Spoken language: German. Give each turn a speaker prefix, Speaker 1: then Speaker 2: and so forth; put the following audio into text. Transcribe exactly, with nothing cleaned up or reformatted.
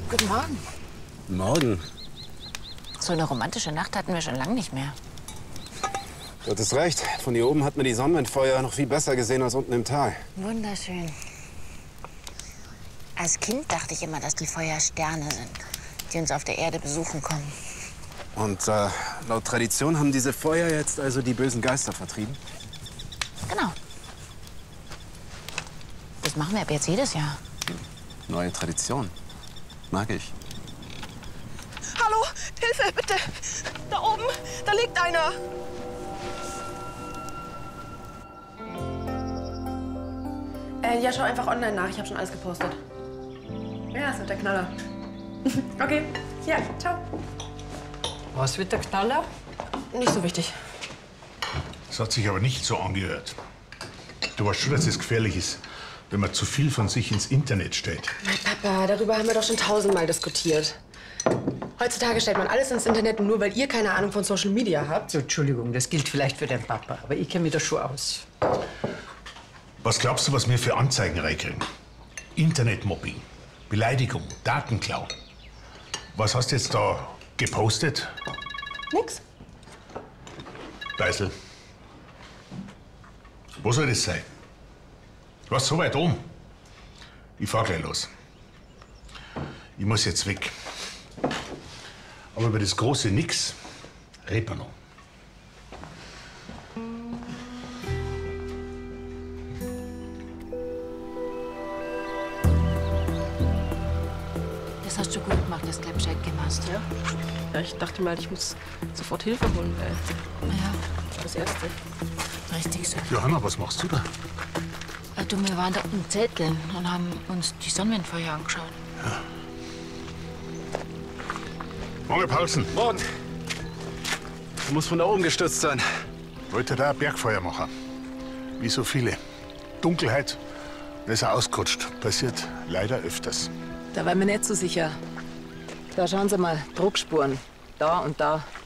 Speaker 1: Guten Morgen.
Speaker 2: Morgen.
Speaker 1: So eine romantische Nacht hatten wir schon lange nicht mehr.
Speaker 2: Du hattest recht. Von hier oben hat man die Sonnenwindfeuer noch viel besser gesehen als unten im Tal.
Speaker 1: Wunderschön. Als Kind dachte ich immer, dass die Feuer Sterne sind, die uns auf der Erde besuchen kommen.
Speaker 2: Und äh, laut Tradition haben diese Feuer jetzt also die bösen Geister vertrieben?
Speaker 1: Genau. Das machen wir ab jetzt jedes Jahr.
Speaker 2: Neue Tradition. Mag ich.
Speaker 3: Hallo, Hilfe, bitte! Da oben, da liegt einer! Äh, ja, schau einfach online nach. Ich habe schon alles gepostet. Ja, es wird der Knaller. Okay, ja, ciao.
Speaker 4: Was wird der Knaller?
Speaker 3: Nicht so wichtig.
Speaker 5: Das hat sich aber nicht so angehört. Du weißt schon, dass es gefährlich ist, wenn man zu viel von sich ins Internet stellt.
Speaker 3: Papa, darüber haben wir doch schon tausendmal diskutiert. Heutzutage stellt man alles ins Internet, nur weil ihr keine Ahnung von Social Media habt.
Speaker 4: So, Entschuldigung, das gilt vielleicht für deinen Papa, aber ich kenne mich da schon aus.
Speaker 5: Was glaubst du, was wir für Anzeigen reinkriegen? Internetmobbing, Beleidigung, Datenklau. Was hast du jetzt da gepostet?
Speaker 3: Nix.
Speaker 5: Beisel. Wo soll das sein? Du warst so weit oben. Ich fahr gleich los. Ich muss jetzt weg. Aber über das große Nix reden wir noch.
Speaker 1: Das hast du gut gemacht, dass du gleich Bescheid gegeben hast.
Speaker 3: Ja? Ja, ich dachte mal, ich muss sofort Hilfe holen, weil
Speaker 1: Ja,
Speaker 3: das Erste.
Speaker 1: richtig so.
Speaker 5: Johanna, was machst du da?
Speaker 1: Äh, Du, wir waren da im Zelteln und haben uns die Sonnenwindfeuer angeschaut.
Speaker 5: Morgen, Paulsen.
Speaker 2: Morgen. Du musst von da oben gestürzt sein.
Speaker 5: Wollte da ein Bergfeuer machen. Wie so viele. Dunkelheit, da ist er ausgerutscht. Passiert leider öfters.
Speaker 4: Da war mir nicht so sicher. Da schauen Sie mal, Druckspuren. Da und da.